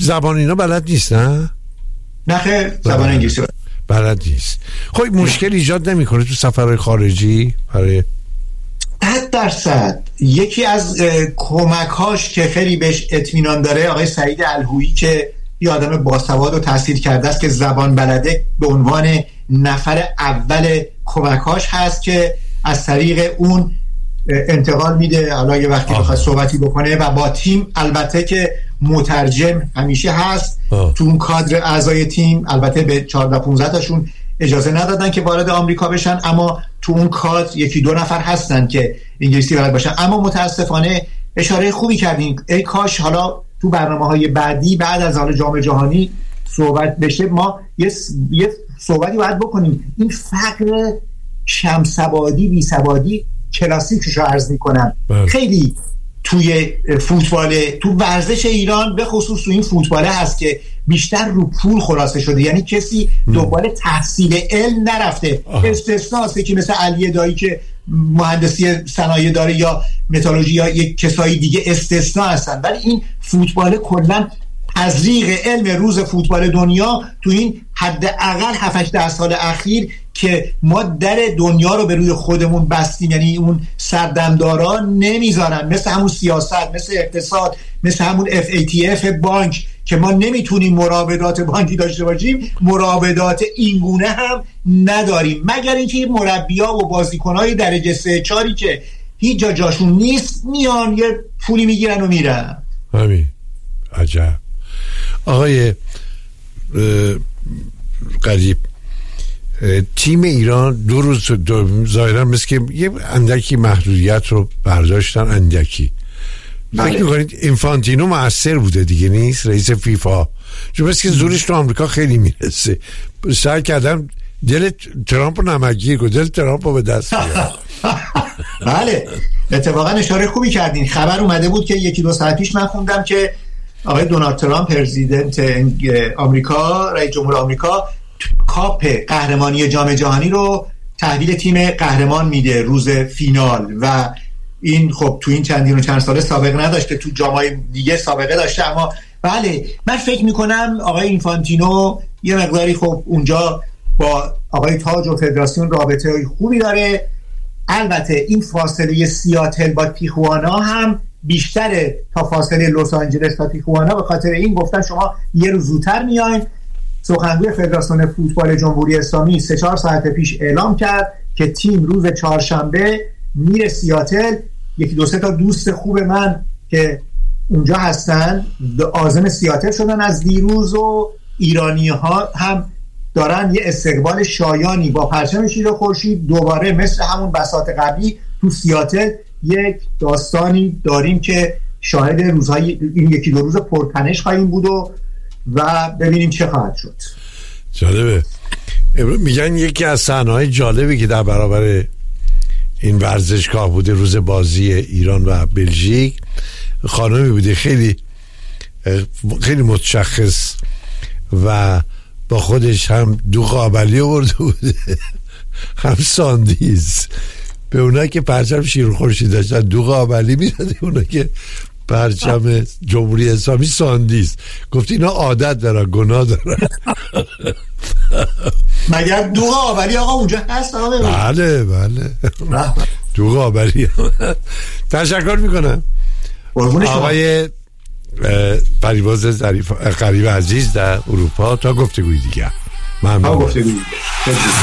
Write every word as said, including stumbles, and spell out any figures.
زبان اینا بلد نیست نه؟ نه خیر، زبان انگلیسی بلد نیست. خب مشکل ایجاد نمیکنه تو سفرهای خارجی برای؟ صد درصد. یکی از کمک‌هاش که خیلی بهش اطمینان داره آقای سعید الهویی که یه آدم باسواد و تحصیل کرده است که زبان بلده، به عنوان نفر اول کمک‌هاش هست که از طریق اون انتقال میده. حالا یه وقتی بخواد صحبتی بکنه و با تیم، البته که مترجم همیشه هست آه. تو اون کادر اعضای تیم، البته به چهارده پانزده تاشون اجازه ندادن که وارد آمریکا بشن، اما تو اون کادر یکی دو نفر هستن که انگلیسی بلد باشن. اما متاسفانه اشاره خوبی کردین، ای کاش حالا تو برنامه‌های بعدی بعد از حال جام جهانی صحبت بشه، ما یه یه صحبتی باید بکنیم. این فقر شمسوادی بی سوادی کلاسیکش رو عرض میکنم بله. خیلی توی فوتبال، تو ورزش ایران به خصوص تو این فوتباله هست که بیشتر رو پول خلاصه شده، یعنی کسی دنبال تحصیل علم نرفته. استثناست که مثل علی دایی که مهندسی صنایع داره یا متالورژی یا یک کسایی دیگه استثناء هستن، ولی این فوتبال کلا تزریق علم روز فوتبال دنیا تو این حداقل هفت هشت سال اخیر که ما در دنیا رو به روی خودمون بستیم، یعنی اون سردمدارا نمیذارن، مثل همون سیاست، مثل اقتصاد، مثل همون اف ای تی اف بانک که ما نمیتونیم مراودات بانکی داشته باشیم، مراودات اینگونه هم نداریم، مگر اینکه مربی‌ها و بازیکن‌های درجه سه چاری که هیچ جا جاشون نیست میان یه پولی میگیرن و میرن. همین عجب. آقای قریب، تیم ایران دو روز ظاهرا مثل که یه اندکی محدودیت رو برداشتن، اندکی. فکر میکنید اینفانتینو مؤثر بوده دیگه نیست، رئیس فیفا؟ چون مثل که زورش تو آمریکا خیلی میرسه، سعی کردم دل ترامپ رو نمکگیر کنه، دل ترامپ رو به دست بیاره. بله اتفاقا اشاره خوبی کردین. خبر اومده بود که یکی دو ساعت پیش من خوندم که آقای دونالد ترامپ پرزیدنت آمریکا، رئیس جمهور آمریکا، کاپ قهرمانی جام جهانی رو تحویل تیم قهرمان میده روز فینال، و این خب تو این چندین و چند ساله سابقه نداشته، تو جام‌های دیگه سابقه داشته. اما بله من فکر میکنم آقای اینفانتینو یه مقداری خب اونجا با آقای تاج و فدراسیون رابطه خوبی داره. البته این فاصله سیاتل با تیخوانا هم بیشتره تا فاصله لس آنجلس تا تیخوانا، به خاطر این گفتن شما یه روز زودتر میاین. سخنگوی فدراسیون فوتبال جمهوری اسلامی سه چهار ساعت پیش اعلام کرد که تیم روز چهارشنبه میره سیاتل. یکی دو سه تا دوست خوب من که اونجا هستن عازم سیاتل شدن از دیروز، و ایرانی ها هم دارن یه استقبال شایانی با پرچم شیر خورشید. دوباره مثل همون بساط قبلی تو سیاتل یک داستانی داریم که شاهد روزهای این یکی دو روز پرتنش خواهیم بود و و ببینیم چه خواهد شد. جالبه. میگن یکی از صحنه‌های جالبی که در برابر این ورزشگاه بوده روز بازی ایران و بلژیک، خانمی بوده خیلی خیلی متشخص و با خودش هم دو قابلی آورده بوده هم ساندیز. به اونا که پرچم شیر خورشید داشتن دو قابلی میداده، اونا که پرچم جمهوری اسلامی ساندیز. گفت اینا عادت دارن، گناه دارن. مگر دو قابلی آقا اونجا هست؟ آقا بله بله دو قابلی. تشکر میکنم آقای پریواز ظریف قریب عزیز در اروپا. تا گفتگوی دیگه. ممنون. تا گفتگوی دیگه.